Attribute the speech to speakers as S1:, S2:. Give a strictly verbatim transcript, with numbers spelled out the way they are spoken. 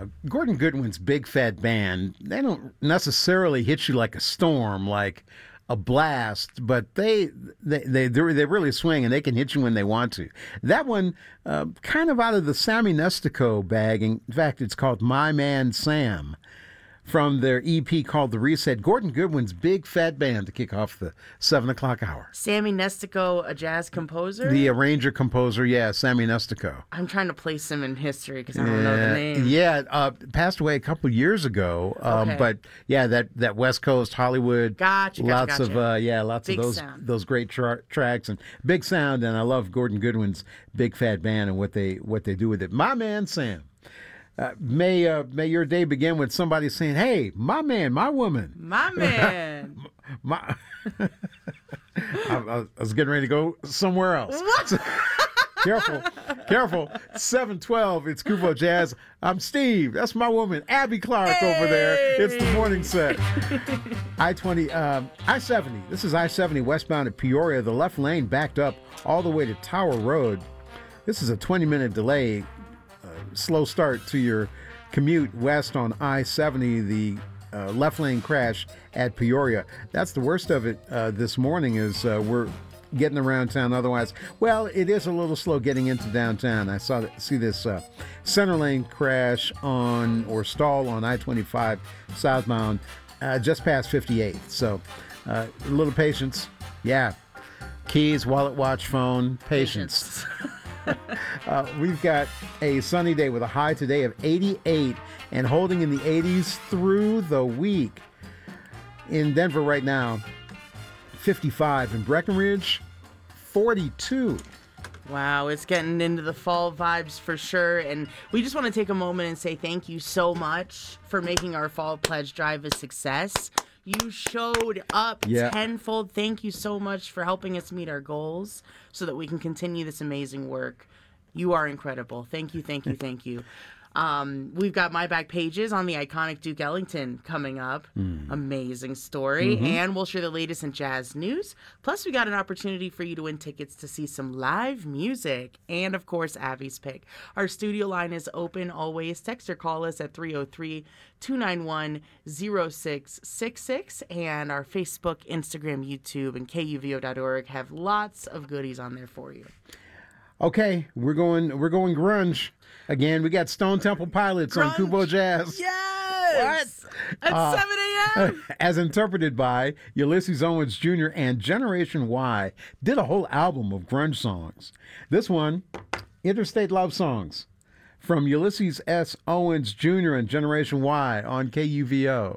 S1: Gordon Goodwin's Big Fat Band, they don't necessarily hit you like a storm, like a blast, but they they they they really swing and they can hit you when they want to. That one, uh, kind of out of the Sammy Nestico bag. In fact, it's called My Man Sam, from their E P called The Reset. Gordon Goodwin's Big Fat Band to kick off the seven o'clock hour.
S2: Sammy Nestico, a jazz composer?
S1: The arranger composer, yeah, Sammy Nestico.
S2: I'm trying to place him in history because I don't know the name.
S1: Yeah, uh, passed away a couple years ago. Um,
S2: Okay.
S1: But yeah, that, that West Coast Hollywood.
S2: Gotcha, gotcha,
S1: Lots
S2: gotcha.
S1: of uh, yeah, lots
S2: Big
S1: of those
S2: sound.
S1: those great tra- tracks and big sound. And I love Gordon Goodwin's Big Fat Band and what they what they do with it. My Man Sam. Uh, may uh, may your day begin with somebody saying, "Hey, my man, my woman,
S2: My man.
S1: my." I, I was getting ready to go somewhere else. Careful, careful. seven twelve, it's Kubo Jazz. I'm Steve. That's my woman, Abby Clark, over there. It's the morning set. I twenty, um, I seventy. This is I seventy westbound at Peoria. The left lane backed up all the way to Tower Road. This is a twenty-minute delay. Slow start to your commute west on I seventy, the uh, left lane crash at Peoria. That's the worst of it uh, this morning is uh, we're getting around town otherwise. Well, it is a little slow getting into downtown. I saw see this uh, center lane crash on or stall on I twenty-five southbound uh, just past fifty-eighth. So uh, a little patience. Yeah. Keys, wallet, watch, phone, patience. Uh, we've got a sunny day with a high today of eighty-eight and holding in the eighties through the week. In Denver right now, fifty-five. In Breckenridge, forty-two.
S2: Wow, it's getting into the fall vibes for sure. And we just want to take a moment and say thank you so much for making our fall pledge drive a success. You showed up
S1: Yeah.
S2: tenfold. Thank you so much for helping us meet our goals so that we can continue this amazing work. You are incredible. Thank you, thank you, thank you. Um, we've got My Back Pages on the iconic Duke Ellington coming up. Mm. Amazing story. Mm-hmm. And we'll share the latest in jazz news. Plus, we got an opportunity for you to win tickets to see some live music. And, of course, Abby's pick. Our studio line is open always. Text or call us at three oh three, two nine one, oh six six six. And our Facebook, Instagram, YouTube, and K U V O dot org have lots of goodies on there for you.
S1: Okay, we're going we're going grunge. Again, we got Stone Temple Pilots
S2: Grunge.
S1: on Kubo Jazz.
S2: Yes! What? At
S1: Uh,
S2: seven a.m.?
S1: As interpreted by Ulysses Owens Junior and Generation Y, did a whole album of grunge songs. This one, Interstate Love Songs, from Ulysses S. Owens Junior and Generation Y on K U V O.